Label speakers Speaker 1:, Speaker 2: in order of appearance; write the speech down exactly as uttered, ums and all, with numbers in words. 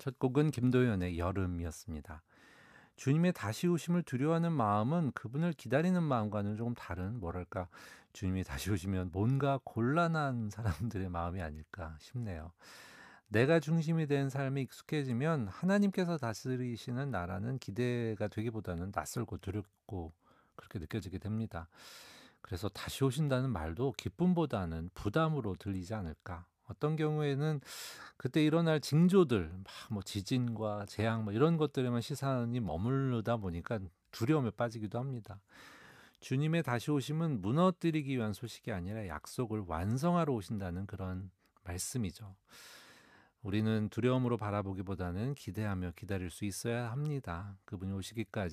Speaker 1: 첫 곡은 김도연의 여름이었습니다. 주님의 다시 오심을 두려워하는 마음은 그분을 기다리는 마음과는 조금 다른, 뭐랄까, 주님이 다시 오시면 뭔가 곤란한 사람들의 마음이 아닐까 싶네요. 내가 중심이 된 삶에 익숙해지면 하나님께서 다스리시는 나라는 기대가 되기보다는 낯설고 두렵고 그렇게 느껴지게 됩니다. 그래서 다시 오신다는 말도 기쁨보다는 부담으로 들리지 않을까. 어떤 경우에는 그때 일어날 징조들, 막 뭐 지진과 재앙 뭐 이런 것들에만 시선이 머무르다 보니까 두려움에 빠지기도 합니다. 주님의 다시 오심은 무너뜨리기 위한 소식이 아니라 약속을 완성하러 오신다는 그런 말씀이죠. 우리는 두려움으로 바라보기보다는 기대하며 기다릴 수 있어야 합니다. 그분이 오시기까지